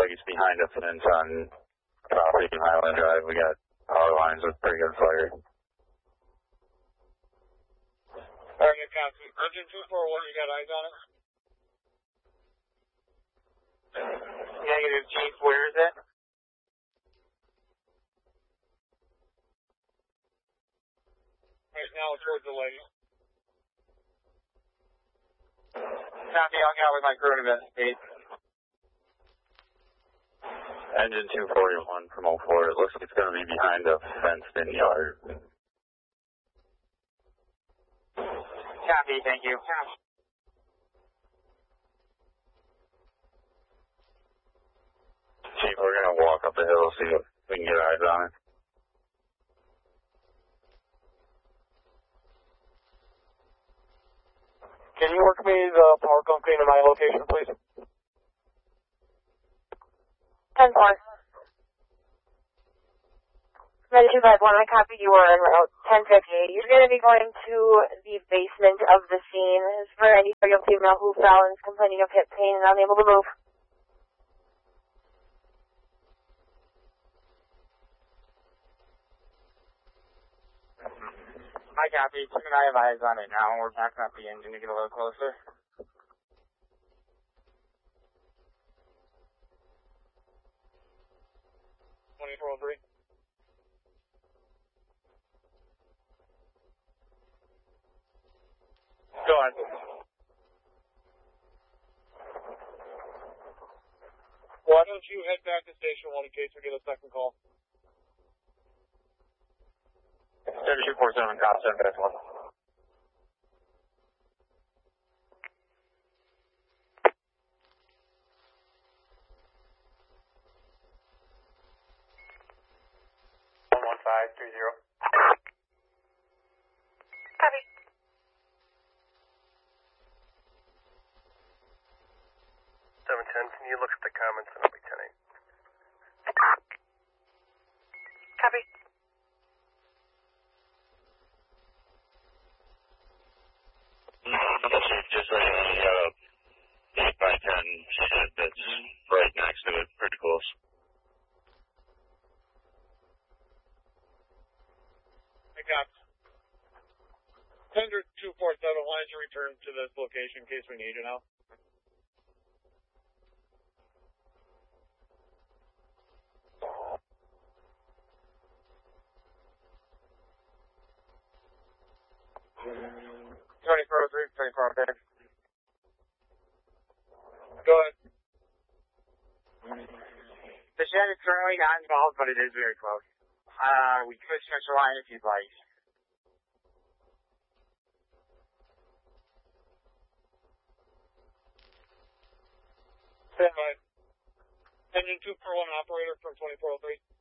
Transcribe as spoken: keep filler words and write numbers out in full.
like he's behind a fence on Coffee Highland Drive. We got power lines with pretty good fire. Alright, copy. Engine two four one, you got eyes on it? Negative, Chief. Where is it? Right now towards the lake. Copy, I'll get out with my crew to investigate. Engine two forty-one from oh four. It looks like it's going to be behind a fenced-in yard. Copy, thank you. Chief, we're going to walk up the hill, see if we can get eyes on it. Can you work me the power company to my location, please? ten four. Ready two five one, I copy you are on route ten fifty. You're going to be going to the basement of the scene. As for any young female who fell and is complaining of hip pain and unable to move. I copy. Tim and I have eyes on it now, and we're backing up the engine to get a little closer. twenty-four oh three. Go on. Why don't you head back to station one in case we get a second call? thirty-two forty-seven, cop seven, that's one. one one five three zero. Copy. seven ten, can you look at the comments and I'll be ten eight? Copy. Just like we got a eight by ten shed that's right next to it, pretty close. I got Tender two four seven, why don't you return to this location in case we need you now? twenty-four oh three, twenty-four oh three. Go ahead. The shed is currently not involved, but it is very close. Uh, we could stretch the line if you'd like. Stand by. Engine two four one operator from twenty-four oh three.